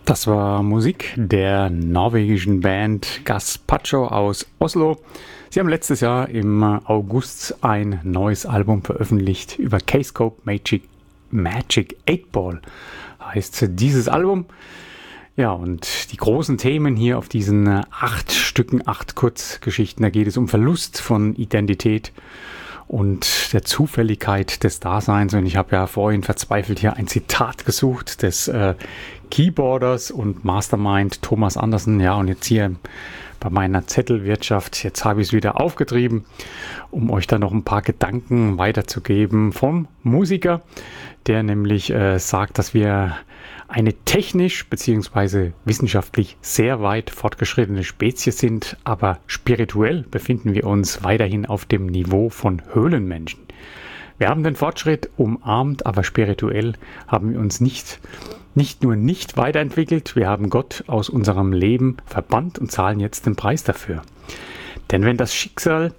Das war Musik der norwegischen Band Gaspacho aus Oslo. Sie haben letztes Jahr im August ein neues Album veröffentlicht über Kscope Magic 8 Ball heißt dieses Album. Ja, und die großen Themen hier auf diesen 8 Stücken, 8 Kurzgeschichten, da geht es um Verlust von Identität und der Zufälligkeit des Daseins. Und ich habe ja vorhin verzweifelt hier ein Zitat gesucht des Keyboarders und Mastermind Thomas Andersen. Ja, und jetzt hier bei meiner Zettelwirtschaft, jetzt habe ich es wieder aufgetrieben, um euch da noch ein paar Gedanken weiterzugeben vom Musiker, der nämlich sagt, dass wir eine technisch bzw. wissenschaftlich sehr weit fortgeschrittene Spezies sind, aber spirituell befinden wir uns weiterhin auf dem Niveau von Höhlenmenschen. Wir haben den Fortschritt umarmt, aber spirituell haben wir uns nicht nur nicht weiterentwickelt, wir haben Gott aus unserem Leben verbannt und zahlen jetzt den Preis dafür. Denn wenn dir das Schicksal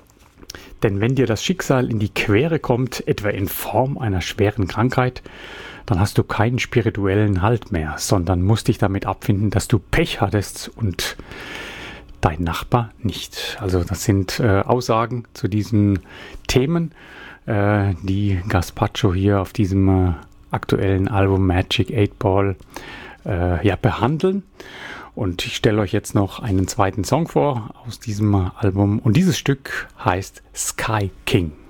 in die Quere kommt, etwa in Form einer schweren Krankheit, dann hast du keinen spirituellen Halt mehr, sondern musst dich damit abfinden, dass du Pech hattest und dein Nachbar nicht. Also das sind Aussagen zu diesen Themen, die Gaspacho hier auf diesem aktuellen Album Magic 8 Ball behandeln. Und ich stelle euch jetzt noch einen zweiten Song vor aus diesem Album. Und dieses Stück heißt Sky King.